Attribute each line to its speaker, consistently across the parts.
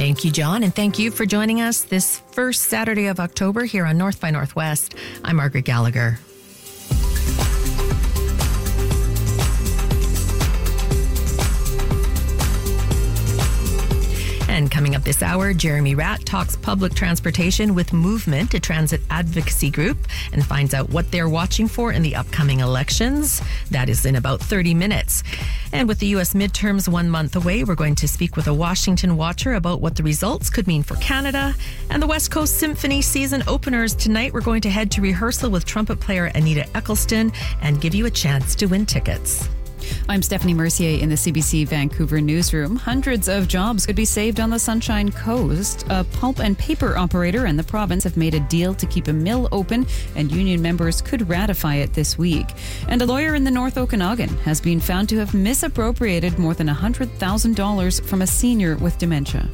Speaker 1: Thank you, John, and thank you for joining us this first Saturday of October here on North by Northwest. I'm Margaret Gallagher. And coming up this hour, Jeremy Ratt talks public transportation with Movement, a transit advocacy group, and finds out what they're watching for in the upcoming elections. That is in about 30 minutes. And with the U.S. midterms 1 month away, we're going to speak with a Washington watcher about what the results could mean for Canada. And the West Coast Symphony season openers tonight. We're going to head to rehearsal with trumpet player Anita Eccleston and give you a chance to win tickets.
Speaker 2: I'm Stephanie Mercier in the CBC Vancouver newsroom. Hundreds of jobs could be saved on the Sunshine Coast. A pulp and paper operator and the province have made a deal to keep a mill open, and union members could ratify it this week. And a lawyer in the North Okanagan has been found to have misappropriated more than $100,000 from a senior with dementia.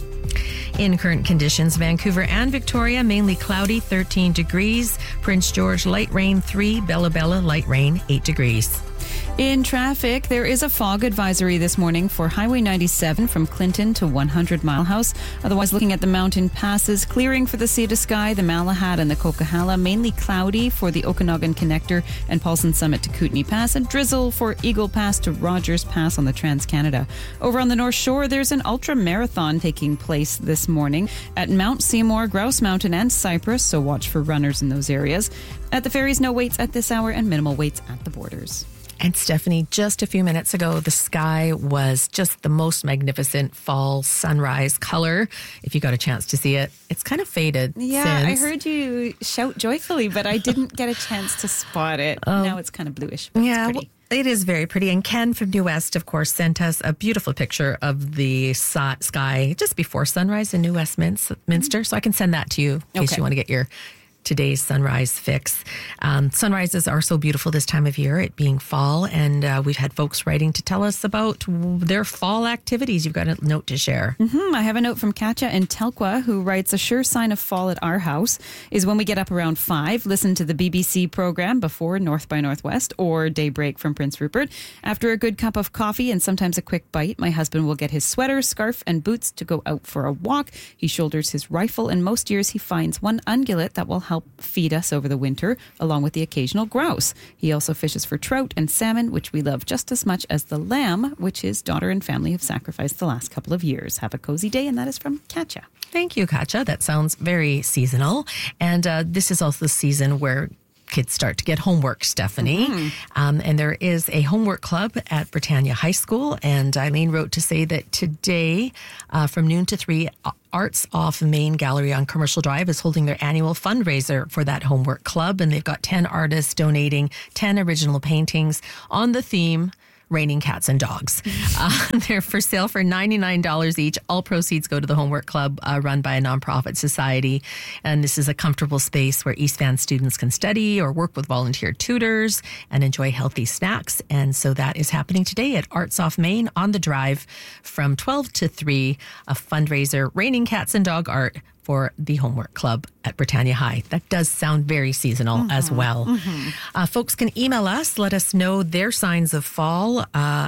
Speaker 1: In current conditions, Vancouver and Victoria, mainly cloudy, 13 degrees. Prince George, light rain, 3. Bella Bella, light rain, 8 degrees.
Speaker 2: In traffic, there is a fog advisory this morning for Highway 97 from Clinton to 100 Mile House. Otherwise, looking at the mountain passes, clearing for the Sea to Sky, the Malahat and the Coquihalla, mainly cloudy for the Okanagan Connector and Paulson Summit to Kootenay Pass, and drizzle for Eagle Pass to Rogers Pass on the Trans-Canada. Over on the North Shore, there's an ultra marathon taking place this morning at Mount Seymour, Grouse Mountain and Cypress, so watch for runners in those areas. At the ferries, no waits at this hour and minimal waits at the borders.
Speaker 1: And Stephanie, just a few minutes ago, the sky was just the most magnificent fall sunrise color. If you got a chance to see it, it's kind of faded.
Speaker 2: Yeah,
Speaker 1: since.
Speaker 2: I heard you shout joyfully, but I didn't get a chance to spot it. Now it's kind of bluish, but
Speaker 1: yeah,
Speaker 2: it's pretty.
Speaker 1: Well, it is very pretty. And Ken from New West, of course, sent us a beautiful picture of the sky just before sunrise in New Westminster. So I can send that to you in case you want to get your today's sunrise fix. Sunrises are so beautiful this time of year, it being fall, and we've had folks writing to tell us about their fall activities. You've got a note to share.
Speaker 2: I have a note from Katja in Telqua, who writes, a sure sign of fall at our house is when we get up around 5, listen to the BBC program before North by Northwest or Daybreak from Prince Rupert. After a good cup of coffee and sometimes a quick bite, my husband will get his sweater, scarf and boots to go out for a walk. He shoulders his rifle, and most years he finds one ungulate that will help feed us over the winter, along with the occasional grouse. He also fishes for trout and salmon, which we love just as much as the lamb, which his daughter and family have sacrificed the last couple of years. Have a cozy day, and that is from Katja.
Speaker 1: Thank you, Katja. That sounds very seasonal. And this is also the season where kids start to get homework, Stephanie. And there is a homework club at Britannia High School. And Eileen wrote to say that today, from noon to 3, Arts Off Main Gallery on Commercial Drive is holding their annual fundraiser for that homework club. And they've got 10 artists donating 10 original paintings on the theme Raining Cats and Dogs. They're for sale for $99 each. All proceeds go to the Homework Club run by a nonprofit society. And this is a comfortable space where East Van students can study or work with volunteer tutors and enjoy healthy snacks. And so that is happening today at Arts Off Main on the Drive from 12 to 3, a fundraiser, Raining Cats and Dog Art for the Homework Club at Britannia High. That does sound very seasonal as well. Folks can email us, let us know their signs of fall,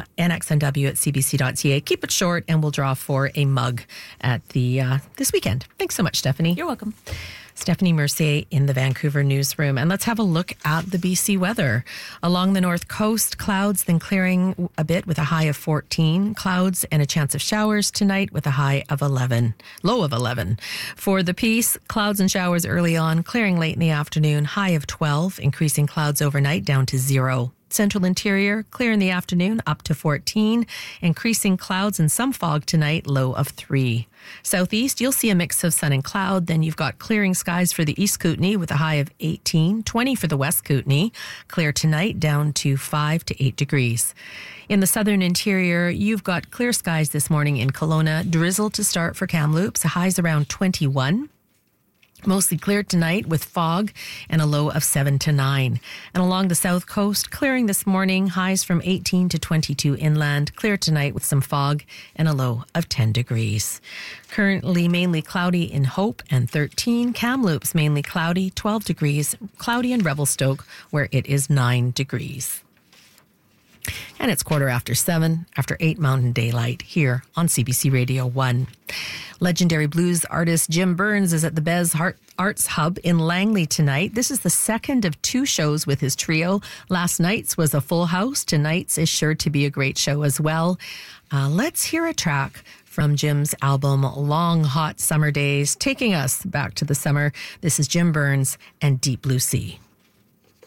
Speaker 1: nxnw@cbc.ca. Keep it short, and we'll draw for a mug at the this weekend. Thanks so much, Stephanie.
Speaker 2: You're welcome.
Speaker 1: Stephanie Mercier in the Vancouver newsroom. And let's have a look at the BC weather. Along the north coast, clouds, then clearing a bit with a high of 14. Clouds and a chance of showers tonight with a high of 11, low of 11. For the Peace, clouds and showers early on, clearing late in the afternoon, high of 12, increasing clouds overnight down to 0. Central Interior, clear in the afternoon, up to 14. Increasing clouds and some fog tonight, low of 3. Southeast, you'll see a mix of sun and cloud. Then you've got clearing skies for the East Kootenay with a high of 18. 20 for the West Kootenay. Clear tonight, down to 5 to 8 degrees. In the Southern Interior, you've got clear skies this morning in Kelowna. Drizzle to start for Kamloops. Highs around 21. Mostly clear tonight with fog and a low of 7 to 9. And along the south coast, clearing this morning, highs from 18 to 22 inland. Clear tonight with some fog and a low of 10 degrees. Currently mainly cloudy in Hope and 13. Kamloops mainly cloudy, 12 degrees. Cloudy in Revelstoke where it is 9 degrees. And it's 7:15 after 8 Mountain Daylight here on CBC Radio 1. Legendary blues artist Jim Burns is at the Bez Arts Hub in Langley tonight. This is the second of 2 shows with his trio. Last night's was a full house. Tonight's is sure to be a great show as well. Let's hear a track from Jim's album Long Hot Summer Days, taking us back to the summer. This is Jim Burns and Deep Blue Sea.